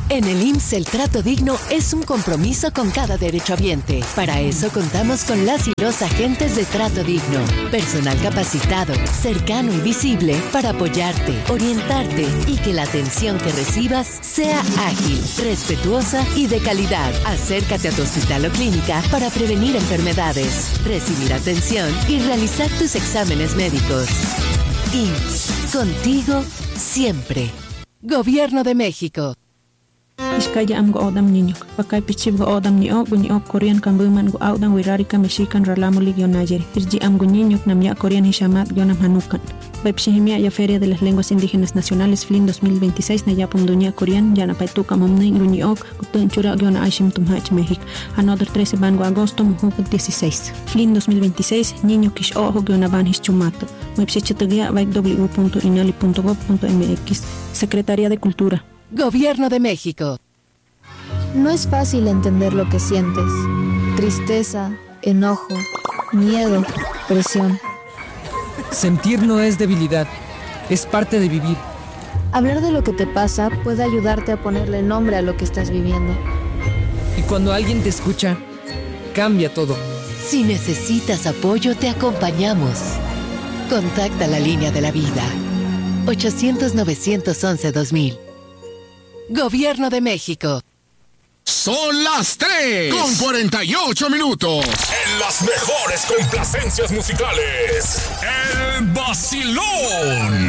En el IMSS el trato digno es un compromiso con cada derechohabiente. Para eso contamos con las y los agentes de trato digno. Personal capacitado, cercano y visible para apoyarte, orientarte y que la atención que recibas sea ágil, respetuosa y de calidad. Acércate a tu hospital o clínica para prevenir enfermedades, recibir atención y realizar tus exámenes médicos. IMSS, contigo siempre. Gobierno de México. Iskaya am go odam niño, pakay pichib go odam ni ok Korean kambuman go odam wirarika mexican ralamulig yon ayer. Irji am go niño namya Korean hishamat yonam hanukan. Pepshihimia ya Feria de las Lenguas Indígenas Nacionales FLIN 2026 na yapum dunia Korean yana paituka momnei guni ok kutun chura yona aishim tumhach México. Another 13 bango agosto mujuk 16. FLIN 2026 niño kish ojo yona ban hischumato. Mepshichitagia www.inali.gov.mx. Secretaría de Cultura. Gobierno de México. No es fácil entender lo que sientes. Tristeza, enojo, miedo, presión. Sentir no es debilidad, es parte de vivir. Hablar de lo que te pasa puede ayudarte a ponerle nombre a lo que estás viviendo. Y cuando alguien te escucha, cambia todo. Si necesitas apoyo, te acompañamos. Contacta la línea de la vida. 800-911-2000. Gobierno de México. Son las 3:48. En las mejores complacencias musicales, El Vacilón.